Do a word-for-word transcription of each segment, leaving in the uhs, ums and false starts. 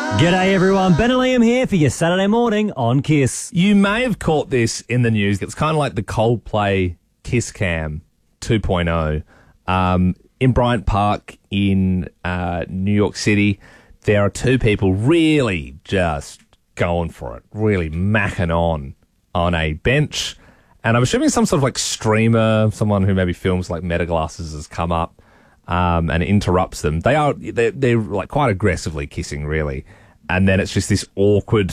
G'day everyone, Ben and Liam here for your Saturday morning on Kiss. You may have caught this in the news. It's kind of like the Coldplay Kiss Cam two point oh. Um, in Bryant Park in uh, New York City, there are two people really just going for it, really macking on on a bench. And I'm assuming some sort of like streamer, someone who maybe films like Metaglasses has come up um, and interrupts them. They are, they're, they're like quite aggressively kissing, really. And then it's just this awkward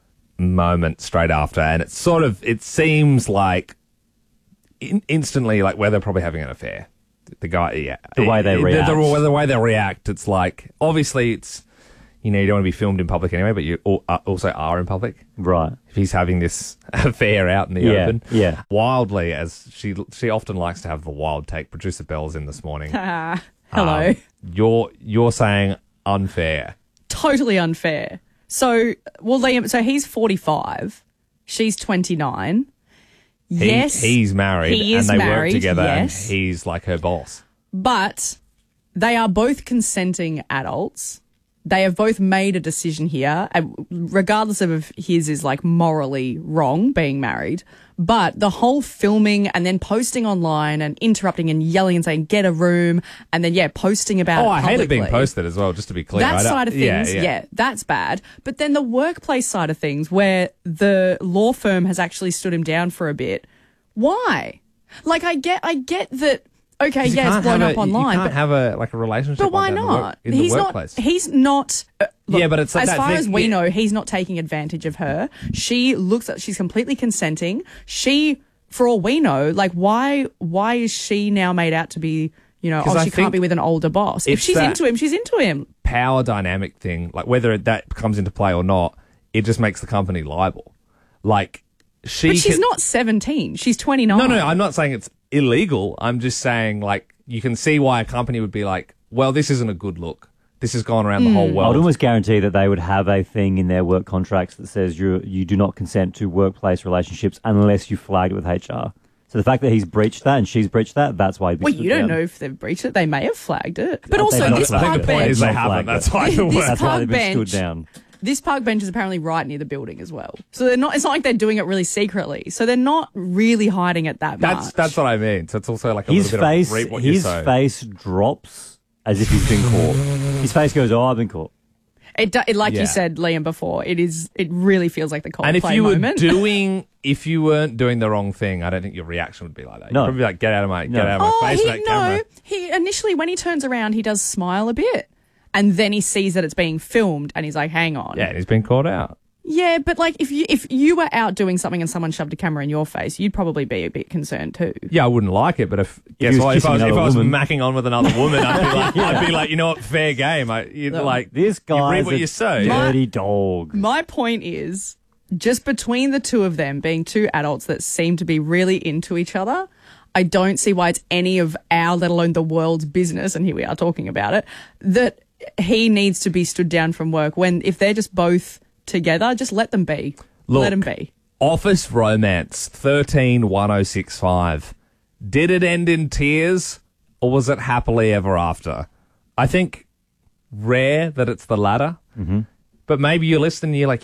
moment straight after. And it's sort of, it seems like in, instantly like where they're probably having an affair. The guy, yeah. The way they react. The, the, the way they react, it's like, obviously it's, you know, you don't want to be filmed in public anyway, but you also are in public. Right. If he's having this affair out in the yeah, open. Yeah. Wildly, as she she often likes to have the wild take. Producer Bell's in this morning. Hello. Um, you're you're saying unfair. Totally unfair. So, well, Liam, so he's forty-five. She's twenty-nine. He, yes. He's married. He is and they married, work together yes. and he's like her boss. But they are both consenting adults. They have both made a decision here, regardless of if his is like morally wrong being married. But the whole filming and then posting online and interrupting and yelling and saying, get a room, and then, yeah, posting about oh, it I hate it being publicly. posted as well, just to be clear. That side of things, yeah, yeah. yeah. that's bad. But then the workplace side of things, where the law firm has actually stood him down for a bit. Why? Like, I get, I get that. Okay, yeah, it's blown up a, online. You can't but, have a like a relationship. But why like that not? in the, work, in he's the not. workplace. He's not. Uh, look, yeah, but it's like as that far thing, as we yeah. know, he's not taking advantage of her. She looks at. She's completely consenting. She, for all we know, like why? Why is she now made out to be? You know, oh, I she can't be with an older boss. If she's into him, she's into him. Power dynamic thing, like whether that comes into play or not, it just makes the company liable. Like she. But she's can, not seventeen. She's twenty-nine. No, no, I'm not saying it's illegal. I'm just saying like. You can see why a company would be like, well, this isn't a good look. This has gone around mm. the whole world. I'd almost guarantee that they would have a thing in their work contracts that says you you do not consent to workplace relationships unless you flag it with H R. So the fact that he's breached that and she's breached that, that's why. Well, you don't down. know if they've breached it. They may have flagged it. But They also, don't this flag park it. The point bench. is they haven't. That's why the This work. That's why park they've been stood bench- down. This park bench is apparently right near the building as well. So they're not. It's not like they're doing it really secretly. So they're not really hiding it that That's much. that's what I mean. So it's also like a His little face, bit of reap what you his sow. face drops as if he's been caught. His face goes, "Oh, I've been caught." It, do, it like Yeah. you said, Liam, before. It is. It really feels like the Coldplay And if you moment. were doing, if you weren't doing the wrong thing, I don't think your reaction would be like that. No. You'd probably be like, get out of my, No. get out of my oh, face he with that no. camera. He initially, when he turns around, he does smile a bit, and then he sees that it's being filmed, and he's like, "Hang on." Yeah, and he's been caught out. Yeah, but like if you if you were out doing something and someone shoved a camera in your face, you'd probably be a bit concerned too. Yeah, I wouldn't like it, but if guess he was what, if I was, kissing if I was another woman. macking on with another woman, I'd be like, I'd be like, you know what, fair game. I, you'd No. like This you guy's reap what a you sow. dirty dog. My point is, just between the two of them being two adults that seem to be really into each other, I don't see why it's any of our, let alone the world's business, and here we are talking about it, that he needs to be stood down from work when if they're just both together, just let them be. Look, let them be. Office Romance thirteen one oh six five. Did it end in tears or was it happily ever after? I think rare that it's the latter. Mm-hmm. But maybe you're listening and you're like,